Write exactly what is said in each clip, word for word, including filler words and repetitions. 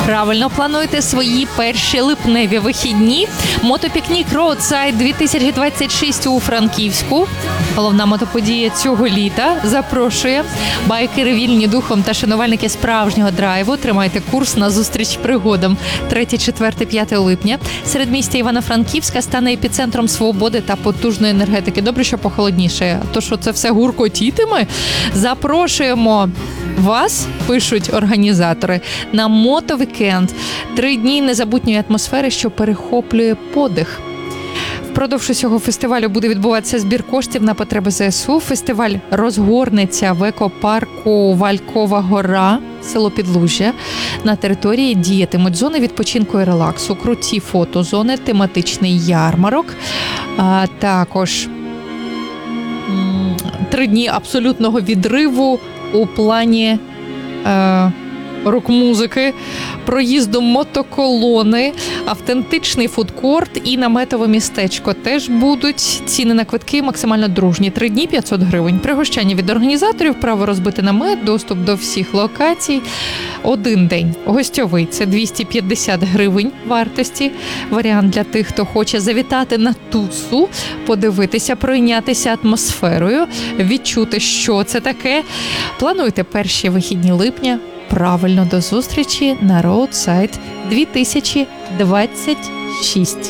Правильно плануєте свої перші липневі вихідні. Мотопікнік Roadside дві тисячі двадцять шість у Франківську. Головна мотоподія цього літа запрошує. Байкери вільні духом та шанувальники справжнього драйву. Тримайте курс на зустріч пригодам. третє, четверте, п'яте липня. Середмістя Івано-Франківська стане епіцентром свободи та потужної енергетики. Добре, що похолодніше. То, що це все гуркотітиме, запрошуємо вас, пишуть організатори, на мотовікенд. Три дні незабутньої атмосфери, що перехоплює подих. Впродовж усього фестивалю буде відбуватися збір коштів на потреби ЗСУ. Фестиваль розгорнеться в екопарку Валькова гора, село Підлужжя. На території діятимуть зони відпочинку і релаксу, круті фотозони, тематичний ярмарок, а також м- три дні абсолютного відриву у плані е, рок-музики, проїзду мотоколони, автентичний фудкорт і наметове містечко теж будуть. Ціни на квитки максимально дружні. Три дні п'ятсот гривень. Пригощання від організаторів, право розбити намет, доступ до всіх локацій. Один день гостьовий – це двісті п'ятдесят гривень вартості. Варіант для тих, хто хоче завітати на тусу, подивитися, пройнятися атмосферою, відчути, що це таке. Плануйте перші вихідні липня. Правильно, до зустрічі на Roadside дві тисячі двадцять шість.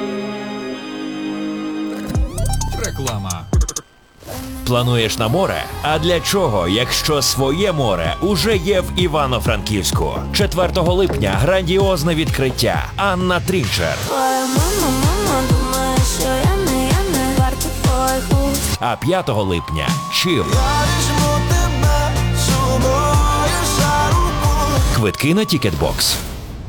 Реклама. Плануєш на море? А для чого, якщо своє море уже є в Івано-Франківську? четвертого липня грандіозне відкриття. Анна Трінчер. А п'ятого липня Чим. Квитки на Тікетбокс.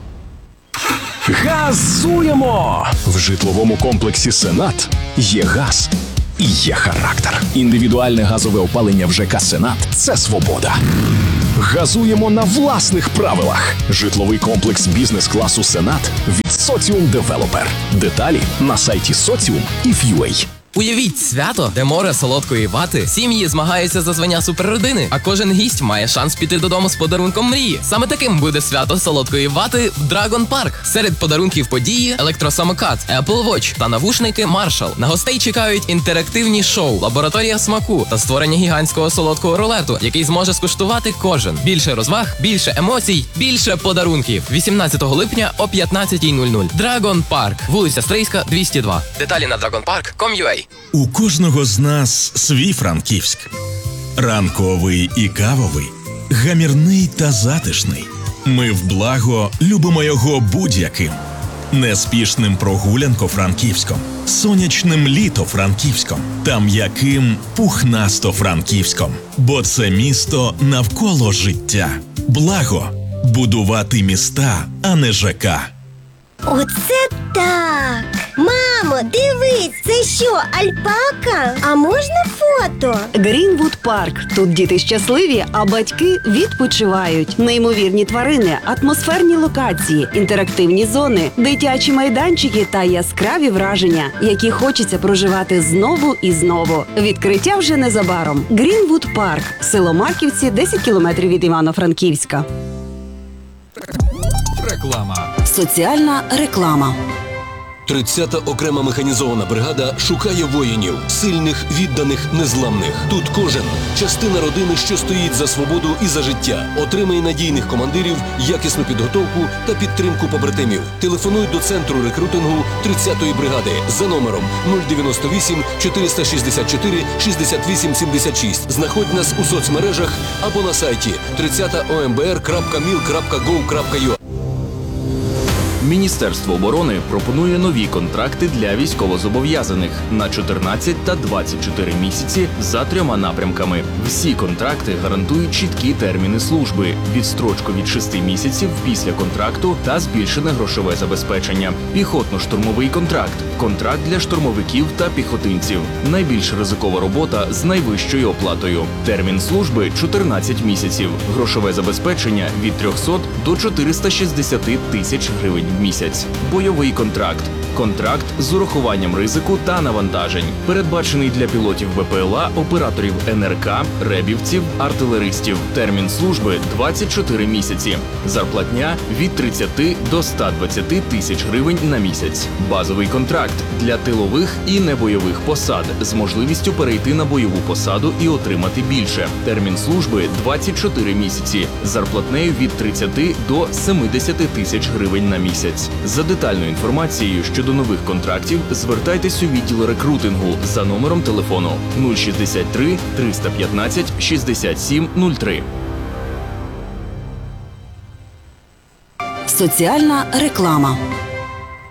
Газуємо! В житловому комплексі «Сенат» є газ і є характер. Індивідуальне газове опалення в ЖК «Сенат» – це свобода. Газуємо на власних правилах. Житловий комплекс бізнес-класу «Сенат» від Соціум Девелопер. Деталі на сайті соціум і ф'юей. Уявіть свято, де море солодкої вати, сім'ї змагаються за звання суперродини, а кожен гість має шанс піти додому з подарунком мрії. Саме таким буде свято солодкої вати в Dragon Park. Серед подарунків події – електросамокат, Apple Watch та навушники Marshall. На гостей чекають інтерактивні шоу, лабораторія смаку та створення гігантського солодкого рулету, який зможе скуштувати кожен. Більше розваг, більше емоцій, більше подарунків. вісімнадцятого липня о п'ятнадцятій нуль нуль. Dragon Park, вулиця Стрийська, двісті два. Деталі на dragon park крапка ком крапка ю а. У кожного з нас свій Франківськ. Ранковий і кавовий, гамірний та затишний. Ми в благо любимо його будь-яким. Неспішним прогулянко-франківськом, сонячним літо-франківськом та м'яким пухнасто-франківськом. Бо це місто навколо життя. Благо – будувати міста, а не ЖК. Оце так! Мамо, дивись, це що, альпака? А можна фото? Грінвуд Парк. Тут діти щасливі, а батьки відпочивають. Неймовірні тварини, атмосферні локації, інтерактивні зони, дитячі майданчики та яскраві враження, які хочеться проживати знову і знову. Відкриття вже незабаром. Грінвуд Парк. Село Марківці, десять кілометрів від Івано-Франківська. Реклама. Соціальна реклама. тридцята окрема механізована бригада шукає воїнів, сильних, відданих, незламних. Тут кожен – частина родини, що стоїть за свободу і за життя. Отримає надійних командирів, якісну підготовку та підтримку побратимів. Телефонуй до центру рекрутингу тридцятої бригади за номером нуль дев'яносто вісім чотириста шістдесят чотири шістдесят вісім сімдесят шість. Знаходь нас у соцмережах або на сайті тридцята о ем бе ер крапка міл крапка гов крапка ю а. Міністерство оборони пропонує нові контракти для військовозобов'язаних на чотирнадцять та двадцять чотири місяці за трьома напрямками. Всі контракти гарантують чіткі терміни служби, відстрочку від шести місяців після контракту та збільшене грошове забезпечення. Піхотно-штурмовий контракт, контракт для штурмовиків та піхотинців. Найбільш ризикова робота з найвищою оплатою. Термін служби – чотирнадцять місяців. Грошове забезпечення – від трьохсот до чотириста шістдесят тисяч гривень в місяць. Бойовий контракт. Контракт з урахуванням ризику та навантажень. Передбачений для пілотів БПЛА, операторів ен ер ка, ребівців, артилеристів. Термін служби – двадцять чотири місяці. Зарплатня – від тридцяти до ста двадцяти тисяч гривень на місяць. Базовий контракт для тилових і небойових посад з можливістю перейти на бойову посаду і отримати більше. Термін служби – двадцять чотири місяці. Зарплатнею від тридцяти до семидесяти тисяч гривень на місяць. За детальною інформацією щодо нових контрактів звертайтесь у відділ рекрутингу за номером телефону нуль шістдесят три триста п'ятнадцять шістдесят сім нуль три. Соціальна реклама.